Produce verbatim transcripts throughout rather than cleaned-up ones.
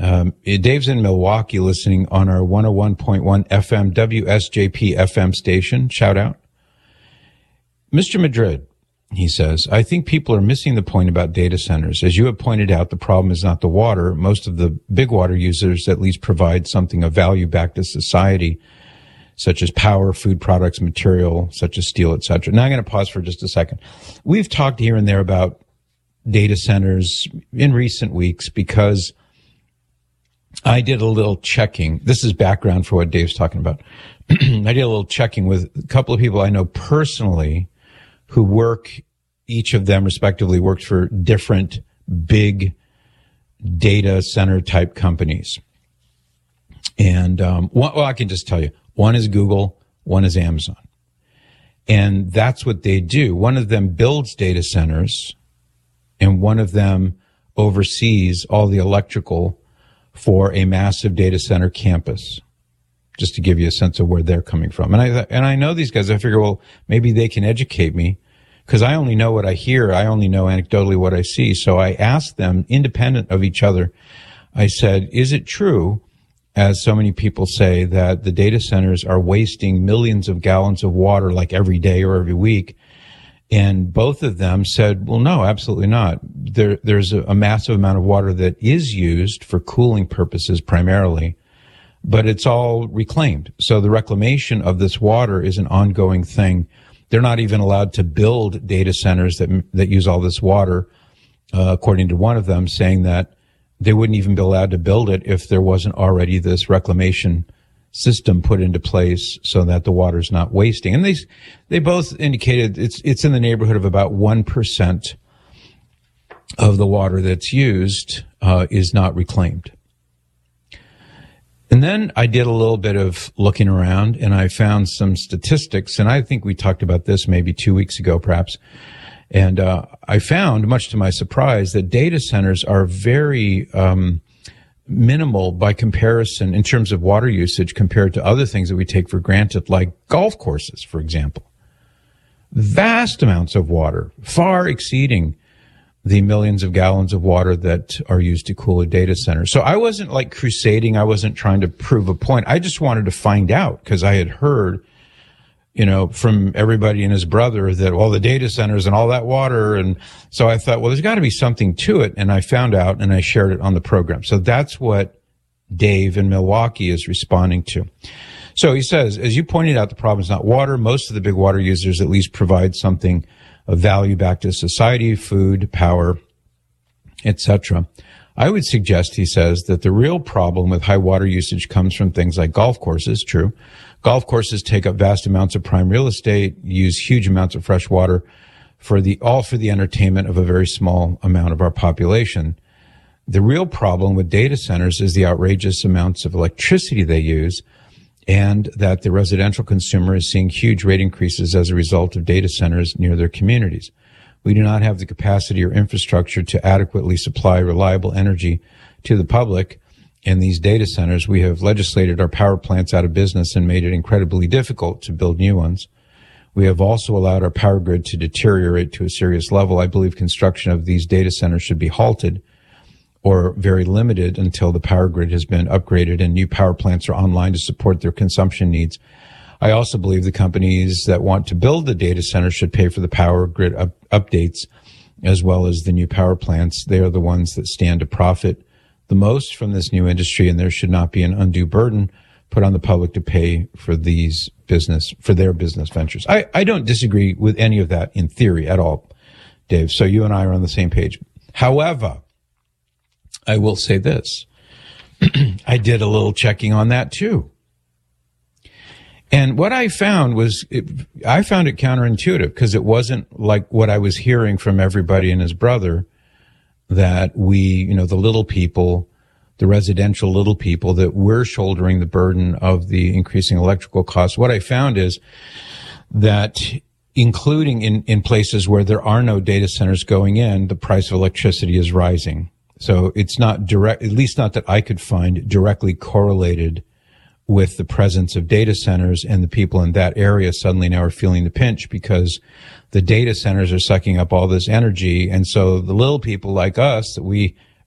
Um, Dave's in Milwaukee listening on our one oh one point one F M W S J P F M station. Shout out. Mister Madrid, he says, I think people are missing the point about data centers. As you have pointed out, the problem is not the water. Most of the big water users at least provide something of value back to society, such as power, food products, material, such as steel, et cetera. Now I'm going to pause for just a second. We've talked here and there about data centers in recent weeks because I did a little checking. This is background for what Dave's talking about. I did a little checking with a couple of people I know personally who work, each of them respectively works for different big data center type companies. And, um, one, well, I can just tell you, one is Google, one is Amazon. And that's what they do. One of them builds data centers and one of them oversees all the electrical for a massive data center campus. Just to give you a sense of where they're coming from. And I, and I know these guys, I figure, well, maybe they can educate me because I only know what I hear. I only know anecdotally what I see. So I asked them, independent of each other, I said, is it true, as so many people say, that the data centers are wasting millions of gallons of water like every day or every week? And both of them said, well, no, absolutely not. There, there's a, a massive amount of water that is used for cooling purposes primarily, but it's all reclaimed. So the reclamation of this water is an ongoing thing. They're not even allowed to build data centers that that use all this water, uh, according to one of them, saying that they wouldn't even be allowed to build it if there wasn't already this reclamation system put into place so that the water's not wasting. And they they both indicated it's it's in the neighborhood of about one percent of the water that's used uh, is not reclaimed. And then I did a little bit of looking around and I found some statistics, and I think we talked about this maybe two weeks ago perhaps. And uh, I found, much to my surprise, that data centers are very um, minimal by comparison in terms of water usage compared to other things that we take for granted, like golf courses, for example. Vast amounts of water, far exceeding the millions of gallons of water that are used to cool a data center. So I wasn't like crusading. I wasn't trying to prove a point. I just wanted to find out because I had heard, you know, from everybody and his brother that, well, the data centers and all that water. And so I thought, well, there's got to be something to it. And I found out and I shared it on the program. So that's what Dave in Milwaukee is responding to. So he says, as you pointed out, the problem is not water. Most of the big water users at least provide something of value back to society, food, power, et cetera. I would suggest, he says, that the real problem with high water usage comes from things like golf courses. True. Golf courses take up vast amounts of prime real estate, use huge amounts of fresh water for the, all for the entertainment of a very small amount of our population. The real problem with data centers is the outrageous amounts of electricity they use, and that the residential consumer is seeing huge rate increases as a result of data centers near their communities. We do not have the capacity or infrastructure to adequately supply reliable energy to the public. In these data centers, we have legislated our power plants out of business and made it incredibly difficult to build new ones. We have also allowed our power grid to deteriorate to a serious level. I believe construction of these data centers should be halted or very limited until the power grid has been upgraded and new power plants are online to support their consumption needs. I also believe the companies that want to build the data center should pay for the power grid up- updates as well as the new power plants. They are the ones that stand to profit the most from this new industry, and there should not be an undue burden put on the public to pay for these business, for their business ventures. I, I don't disagree with any of that in theory at all, Dave. So you and I are on the same page. However, I will say this. I did a little checking on that too. And what I found was, it, I found it counterintuitive because it wasn't like what I was hearing from everybody and his brother, that we, you know, the little people, the residential little people, that we're shouldering the burden of the increasing electrical costs. What I found is that including in, in places where there are no data centers going in, the price of electricity is rising. So it's not direct, at least not that I could find, directly correlated with the presence of data centers, and the people in that area suddenly now are feeling the pinch because the data centers are sucking up all this energy. And so the little people like us, that we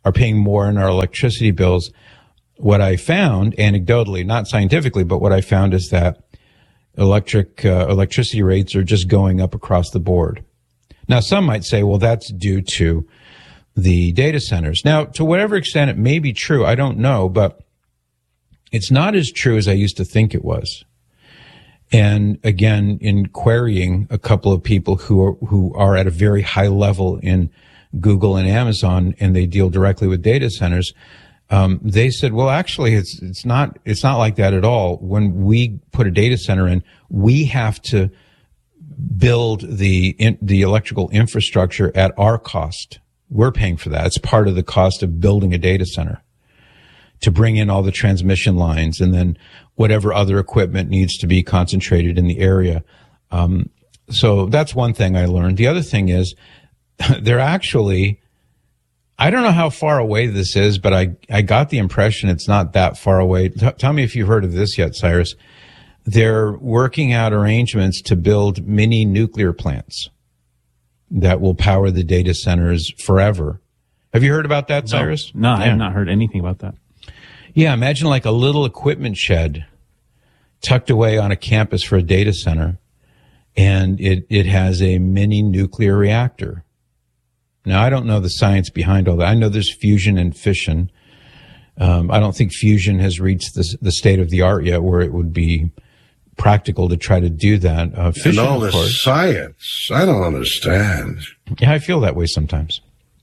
are paying more in our electricity bills. What I found, anecdotally, not scientifically, but what I found is that electric uh, electricity rates are just going up across the board. Now, some might say, well, that's due to the data centers. Now, to whatever extent it may be true, I don't know, but it's not as true as I used to think it was. And again, in querying a couple of people who are, who are at a very high level in Google and Amazon, and they deal directly with data centers, um, they said, well, actually, it's it's not it's not like that at all. When we put a data center in, we have to build the in, the electrical infrastructure at our cost. We're paying for that. It's part of the cost of building a data center, to bring in all the transmission lines and then whatever other equipment needs to be concentrated in the area. Um, so that's one thing I learned. The other thing is they're actually, I don't know how far away this is, but I, I got the impression it's not that far away. T- tell me if you've heard of this yet, Cyrus. They're working out arrangements to build mini nuclear plants that will power the data centers forever. Have you heard about that, No, Cyrus? No, I Yeah. have not heard anything about that. Yeah, imagine like a little equipment shed tucked away on a campus for a data center, and it, it has a mini nuclear reactor. Now, I don't know the science behind all that. I know there's fusion and fission. Um, I don't think fusion has reached the, the state of the art yet where it would be practical to try to do that. Uh, fission, and all of this course. science, I don't understand. Yeah, I feel that way sometimes.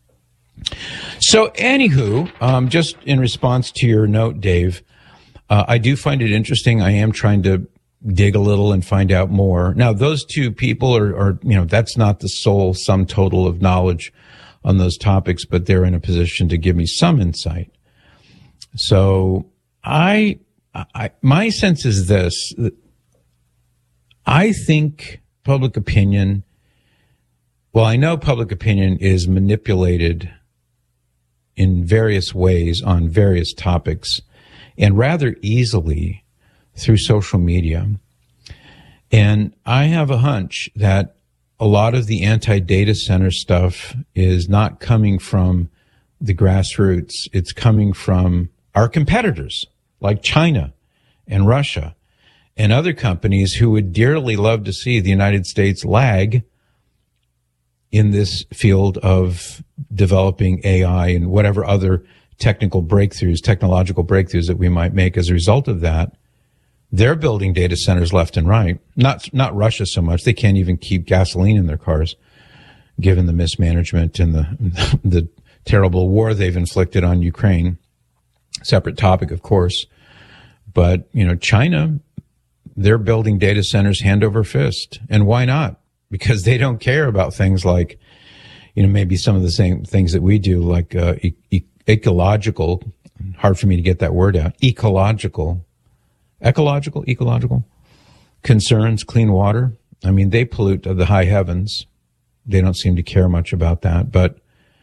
So, anywho, um, just in response to your note, Dave, uh, I do find it interesting. I am trying to dig a little and find out more. Now, those two people are, are, you know, that's not the sole sum total of knowledge on those topics, but they're in a position to give me some insight. So, I, I my sense is this: I think public opinion. Well, I know public opinion is manipulated in various ways on various topics, and rather easily through social media. And I have a hunch that a lot of the anti-data center stuff is not coming from the grassroots. It's coming from our competitors like China and Russia and other companies who would dearly love to see the United States lag in this field of developing A I and whatever other technical breakthroughs, technological breakthroughs that we might make as a result of that. They're building data centers left and right. Not, not Russia so much. They can't even keep gasoline in their cars, given the mismanagement and the, the terrible war they've inflicted on Ukraine. Separate topic, of course. But, you know, China, they're building data centers hand over fist. And why not? Because they don't care about things like, you know, maybe some of the same things that we do, like uh, e- e- ecological, hard for me to get that word out, ecological, ecological, ecological concerns, clean water. I mean, they pollute the high heavens. They don't seem to care much about that. But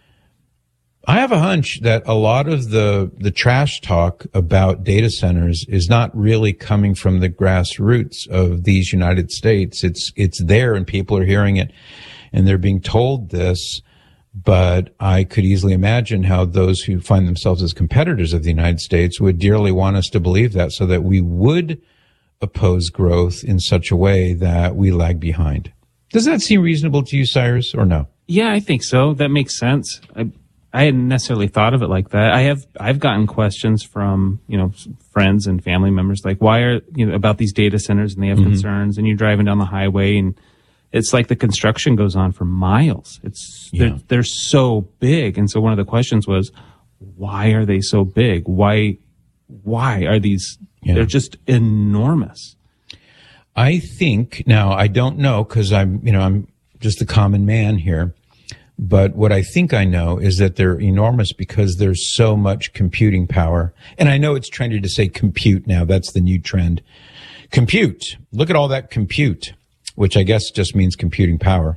I have a hunch that a lot of the, the trash talk about data centers is not really coming from the grassroots of these United States. It's, it's there and people are hearing it and they're being told this. But I could easily imagine how those who find themselves as competitors of the United States would dearly want us to believe that, so that we would oppose growth in such a way that we lag behind. Does that seem reasonable to you, Cyrus, or no? Yeah, I think so. That makes sense. I, I hadn't necessarily thought of it like that. I have, I've gotten questions from, you know, friends and family members, like, why are, you know, about these data centers, and they have mm-hmm. concerns, and you're driving down the highway and it's like the construction goes on for miles. It's, yeah. they're, they're so big. And so one of the questions was, why are they so big? Why, why are these, yeah. they're just enormous. I think, now I don't know, cause I'm, you know, I'm just a common man here. But what I think I know is that they're enormous because there's so much computing power. And I know it's trendy to say compute now. That's the new trend. Compute. Look at all that compute, which I guess just means computing power.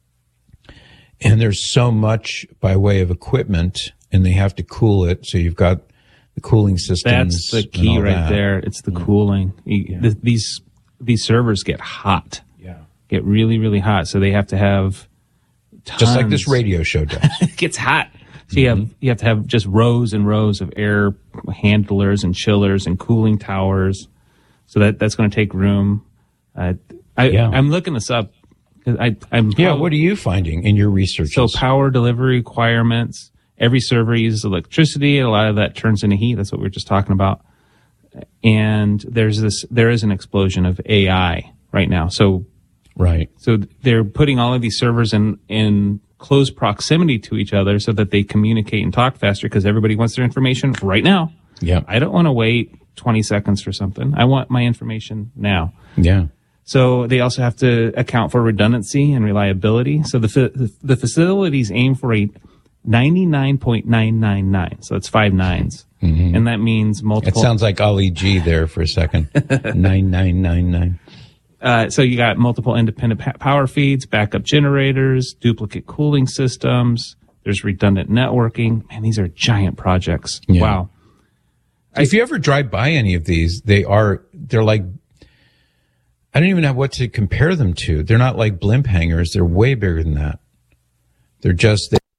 And there's so much by way of equipment, and they have to cool it. So you've got the cooling systems. That's the key right that. there. It's the yeah. cooling. Yeah. The, these, these servers get hot. Yeah. Get really, really hot. So they have to have tons. Just like this radio show does. It gets hot. So you have you have to have just rows and rows of air handlers and chillers and cooling towers. So that that's going to take room. Uh, I, Yeah. I'm looking this up because I I'm Yeah, what are you finding in your research? so power delivery requirements. Every server uses electricity. A lot of that turns into heat. That's what we were just talking about. And there's this there is an explosion of A I right now. So Right. so they're putting all of these servers in in close proximity to each other so that they communicate and talk faster because everybody wants their information right now. Yeah. I don't want to wait twenty seconds for something. I want my information now. Yeah. So they also have to account for redundancy and reliability. So the fa- the, the facilities aim for a ninety-nine point nine nine nine. So that's five nines. Mm-hmm. And that means It multiple. sounds like Ali G there for a second. nine nine nine nine. Uh, so you got multiple independent pa- power feeds, backup generators, duplicate cooling systems. There's redundant networking. Man, these are giant projects. Yeah. Wow. If you ever drive by any of these, they are, they're like, I don't even know what to compare them to. They're not like blimp hangars. They're way bigger than that. They're just, they,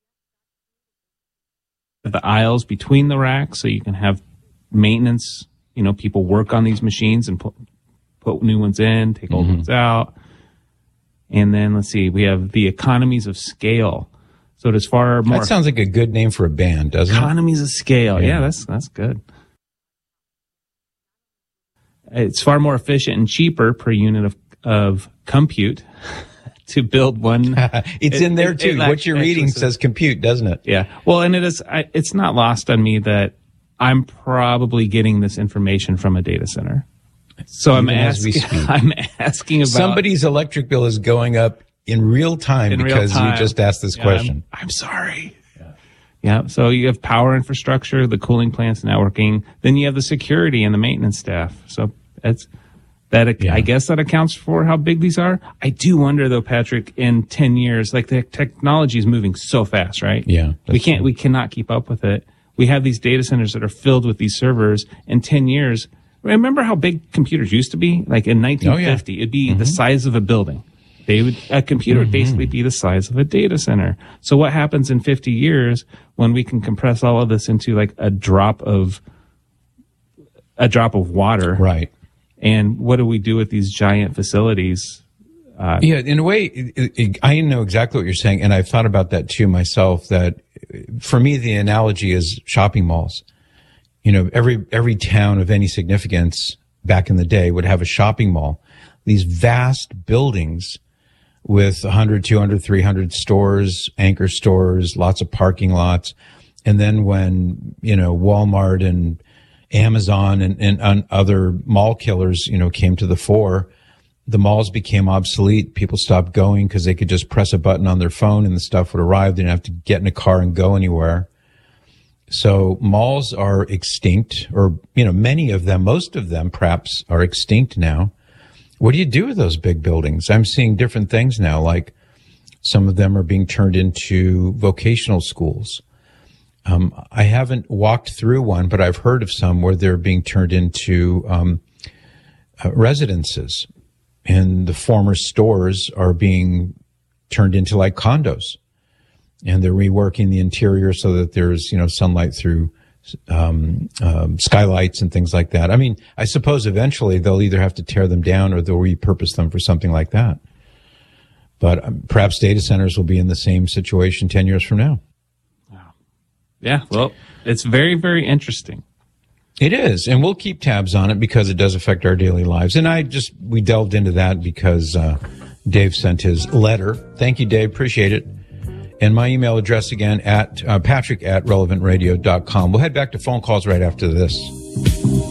The aisles between the racks so you can have maintenance. You know, people work on these machines and put, put new ones in, take old Mm-hmm. ones out. And then let's see, we have the economies of scale. So as far more that sounds like a good name for a band, doesn't it? economies of scale. Yeah. Yeah, that's that's good. It's far more efficient and cheaper per unit of of compute to build one. It's It- in there it- too. it What you're actually reading says- says compute, doesn't it? Yeah. Well, and it is. I, it's not lost on me that I'm probably getting this information from a data center. So I'm Even as we asking. speak. I'm asking about Somebody's electric bill is going up in real time in real because time. you just asked this Yeah, question. I'm, I'm sorry. Yeah. yeah. So you have power infrastructure, the cooling plants, networking. Then you have the security and the maintenance staff. So that's that. Yeah. I guess that accounts for how big these are. I do wonder though, Patrick. In ten years, like the technology is moving so fast, right? Yeah, We that's can't. true. We cannot keep up with it. We have these data centers that are filled with these servers. In ten years, remember how big computers used to be? Like in nineteen fifty, Oh, yeah. it'd be Mm-hmm. the size of a building. They would a computer would basically be the size of a data center. So what happens in fifty years when we can compress all of this into like a drop of a drop of water? Right. And what do we do with these giant facilities? Uh, Yeah, in a way, it, it, I know exactly what you're saying, and I've thought about that too myself. That for me, the analogy is shopping malls. You know, every every town of any significance back in the day would have a shopping mall. These vast buildings with one hundred, two hundred, three hundred stores, anchor stores, lots of parking lots. And then when, you know, Walmart and Amazon and, and, and other mall killers, you know, came to the fore, the malls became obsolete. People stopped going because they could just press a button on their phone and the stuff would arrive. They didn't have to get in a car and go anywhere. So malls are extinct, or, you know, many of them, most of them perhaps are extinct now. What do you do with those big buildings? I'm seeing different things now, like some of them are being turned into vocational schools. Um, I haven't walked through one, but I've heard of some where they're being turned into um, uh, residences, and the former stores are being turned into like condos, and they're reworking the interior so that there's, you know, sunlight through um, um, skylights and things like that. I mean, I suppose eventually they'll either have to tear them down or they'll repurpose them for something like that. But um, perhaps data centers will be in the same situation ten years from now. yeah. Well, it's very, very interesting. It is, and we'll keep tabs on it because it does affect our daily lives. And I just, we delved into that because uh, Dave sent his letter. Thank you, Dave. Appreciate it. And my email address again at uh, patrick at relevant radio dot com. We'll head back to phone calls right after this.